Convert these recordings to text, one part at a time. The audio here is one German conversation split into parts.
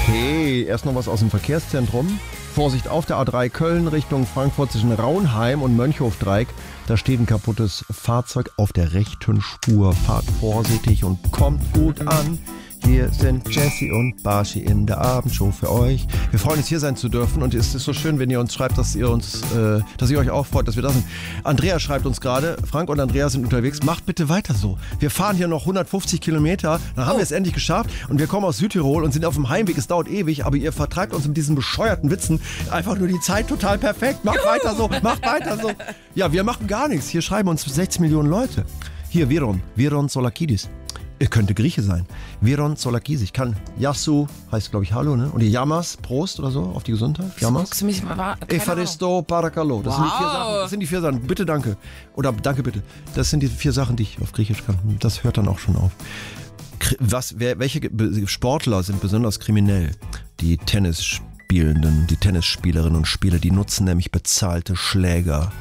Okay, erst noch was aus dem Verkehrszentrum. Vorsicht auf der A3 Köln Richtung Frankfurt zwischen Raunheim und Mönchhofdreieck. Da steht ein kaputtes Fahrzeug auf der rechten Spur. Fahrt vorsichtig und kommt gut an. Hier sind Jessie und Barschi in der Abendshow für euch. Wir freuen uns, hier sein zu dürfen, und es ist so schön, wenn ihr uns schreibt, dass ihr euch auch freut, dass wir da sind. Andrea schreibt uns gerade, Frank und Andrea sind unterwegs. Macht bitte weiter so. Wir fahren hier noch 150 Kilometer, dann haben wir es endlich geschafft, und wir kommen aus Südtirol und sind auf dem Heimweg. Es dauert ewig, aber ihr vertreibt uns mit diesen bescheuerten Witzen einfach nur die Zeit total perfekt. Macht weiter so, macht weiter so. Ja, wir machen gar nichts. Hier schreiben uns 60 Millionen Leute. Hier, Viron Solakidis. Er könnte Grieche sein. Viron Solakidis. Ich kann Yasu, heißt glaube ich Hallo, ne? Und die Yamas, Prost oder so, auf die Gesundheit. Yamas. Guckst du mich mal? Efaristo Parakalo. Das sind die 4 Sachen. Das sind die 4 Sachen. Bitte, danke. Oder danke, bitte. Das sind die 4 Sachen, die ich auf Griechisch kann. Das hört dann auch schon auf. Welche Sportler sind besonders kriminell? Die Tennisspielenden, die Tennisspielerinnen und Spieler, die nutzen nämlich bezahlte Schläger.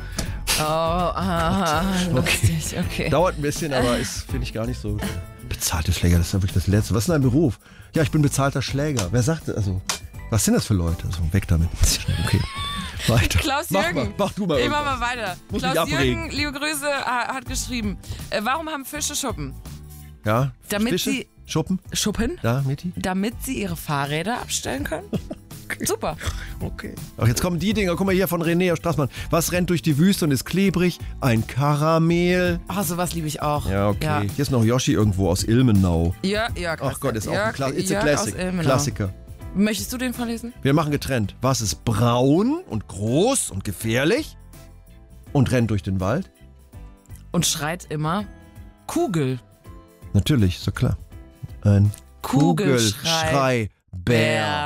Lustig, okay. Dauert ein bisschen, aber finde ich gar nicht so. Bezahlte Schläger, das ist ja wirklich das Letzte. Was ist denn dein Beruf? Ja, ich bin bezahlter Schläger. Wer sagt, was sind das für Leute? Also, weg damit. Okay. Weiter. Klaus-Jürgen. Mach du mal. Ich mach mal weiter. Klaus-Jürgen, liebe Grüße, hat geschrieben. Warum haben Fische Schuppen? Ja, Damit Fische? sie... Schuppen? Ja, Meti? Damit sie ihre Fahrräder abstellen können? Okay. Super. Okay. Ach, jetzt kommen die Dinger. Guck mal hier von René aus Straßmann. Was rennt durch die Wüste und ist klebrig? Ein Karamell. Ach, sowas liebe ich auch. Ja, okay. Ja. Hier ist noch Yoshi irgendwo aus Ilmenau. Ja, ach Gott, ist auch ein Classic. Klassiker. Möchtest du den vorlesen? Wir machen getrennt. Was ist braun und groß und gefährlich und rennt durch den Wald? Und schreit immer Kugel. Natürlich, so klar. Ein Kugelschrei. Kugelschrei-Bär.